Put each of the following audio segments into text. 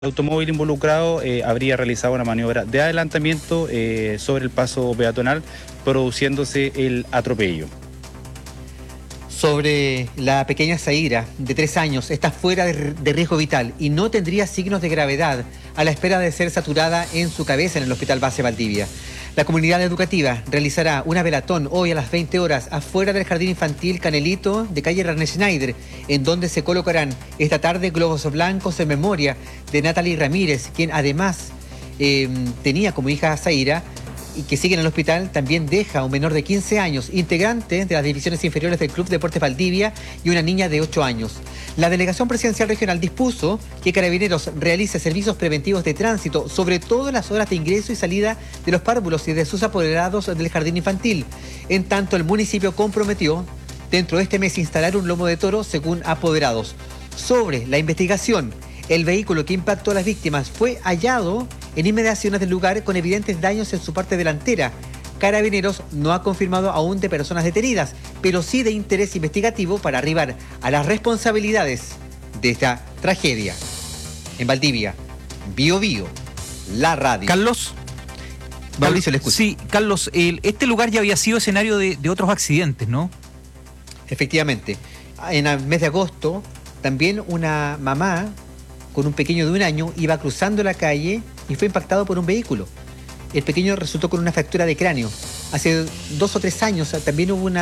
automóvil involucrado habría realizado una maniobra de adelantamiento sobre el paso peatonal, produciéndose el atropello. Sobre la pequeña Zaira, de 3 años, está fuera de riesgo vital y no tendría signos de gravedad a la espera de ser saturada en su cabeza en el Hospital Base Valdivia. La comunidad educativa realizará una velatón hoy a las 20 horas afuera del Jardín Infantil Canelito de calle René Schneider, en donde se colocarán esta tarde globos blancos en memoria de Natalie Ramírez, quien además tenía como hija a Zaira, y que sigue en el hospital. También deja a un menor de 15 años, integrante de las divisiones inferiores del Club Deportes Valdivia, y una niña de 8 años. La Delegación Presidencial Regional dispuso que Carabineros realice servicios preventivos de tránsito, sobre todo en las horas de ingreso y salida de los párvulos y de sus apoderados del jardín infantil. En tanto, el municipio comprometió dentro de este mes instalar un lomo de toro según apoderados. Sobre la investigación, el vehículo que impactó a las víctimas fue hallado en inmediaciones del lugar con evidentes daños en su parte delantera. Carabineros no ha confirmado aún de personas detenidas, pero sí de interés investigativo para arribar a las responsabilidades de esta tragedia. En Valdivia, Bío Bío, la radio. Carlos. Mauricio, le escucho. Sí, Carlos, este lugar ya había sido escenario de otros accidentes, ¿no? Efectivamente. En el mes de agosto, también una mamá con un pequeño de 1 año iba cruzando la calle y fue impactado por un vehículo. El pequeño resultó con una fractura de cráneo. Hace 2 o 3 años también hubo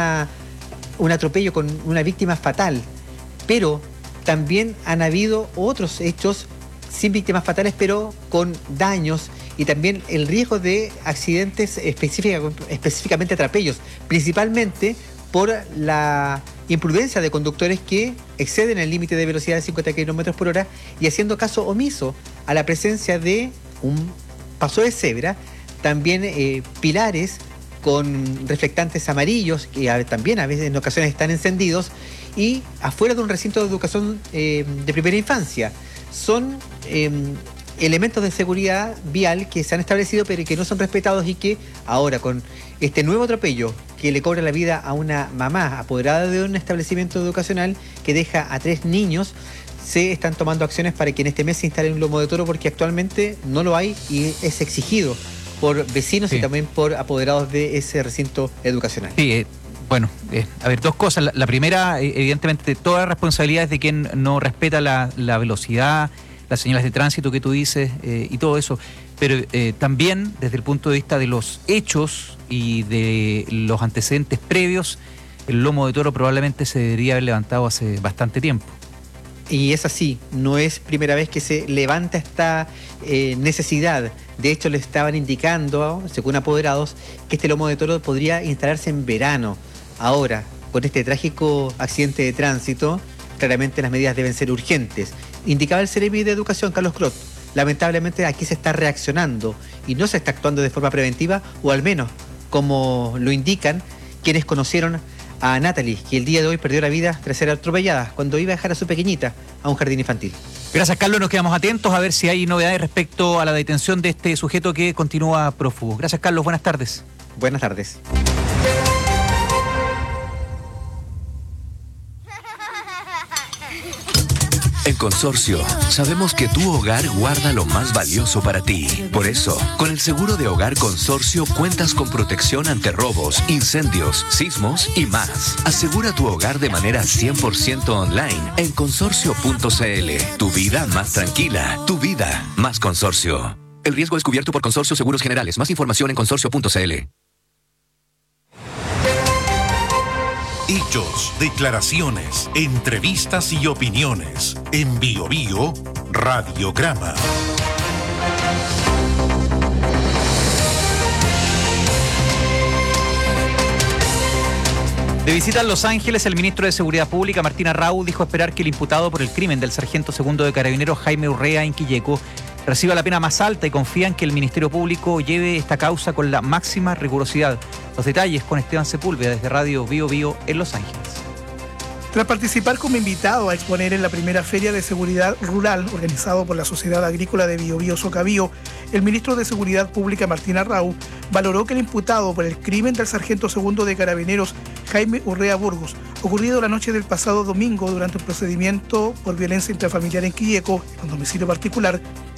un atropello con una víctima fatal, pero también han habido otros hechos sin víctimas fatales, pero con daños y también el riesgo de accidentes específicamente atropellos, principalmente por la imprudencia de conductores que exceden el límite de velocidad de 50 km por hora y haciendo caso omiso a la presencia de un paso de cebra, también pilares con reflectantes amarillos que también a veces en ocasiones están encendidos y afuera de un recinto de educación de primera infancia. Son elementos de seguridad vial que se han establecido pero que no son respetados y que ahora con este nuevo atropello que le cobra la vida a una mamá apoderada de un establecimiento educacional que deja a 3 niños, se están tomando acciones para que en este mes se instale un lomo de toro porque actualmente no lo hay y es exigido por vecinos y también por apoderados de ese recinto educacional. Sí, bueno, a ver, 2 cosas. La primera, evidentemente, toda la responsabilidad es de quien no respeta la velocidad, las señales de tránsito que tú dices y todo eso. Pero también desde el punto de vista de los hechos y de los antecedentes previos, el lomo de toro probablemente se debería haber levantado hace bastante tiempo. Y es así, no es primera vez que se levanta esta necesidad. De hecho, le estaban indicando, según apoderados, que este lomo de toro podría instalarse en verano. Ahora, con este trágico accidente de tránsito, claramente las medidas deben ser urgentes. Indicaba el Ceremi de Educación, Carlos Crot. Lamentablemente aquí se está reaccionando y no se está actuando de forma preventiva, o al menos, como lo indican quienes conocieron a Natalie, que el día de hoy perdió la vida tras ser atropellada cuando iba a dejar a su pequeñita a un jardín infantil. Gracias, Carlos. Nos quedamos atentos a ver si hay novedades respecto a la detención de este sujeto que continúa prófugo. Gracias, Carlos. Buenas tardes. Buenas tardes. En Consorcio, sabemos que tu hogar guarda lo más valioso para ti. Por eso, con el seguro de hogar Consorcio cuentas con protección ante robos, incendios, sismos y más. Asegura tu hogar de manera 100% online en consorcio.cl. Tu vida más tranquila, tu vida más Consorcio. El riesgo es cubierto por Consorcio Seguros Generales. Más información en consorcio.cl. Hechos, declaraciones, entrevistas y opiniones. En Bío Bío, Radiograma. De visita en Los Ángeles, el ministro de Seguridad Pública, Martín Arrau, dijo esperar que el imputado por el crimen del sargento segundo de Carabineros, Jaime Urrea Inquilleco, reciba la pena más alta y confían que el Ministerio Público lleve esta causa con la máxima rigurosidad. Los detalles con Esteban Sepúlveda desde Radio Bío Bío en Los Ángeles. Tras participar como invitado a exponer en la primera Feria de Seguridad Rural organizado por la Sociedad Agrícola de Bío Bío Socabío, el ministro de Seguridad Pública Martín Arrau valoró que el imputado por el crimen del sargento segundo de Carabineros Jaime Urrea Burgos, ocurrido la noche del pasado domingo durante un procedimiento por violencia intrafamiliar en Quilleco, en un domicilio particular,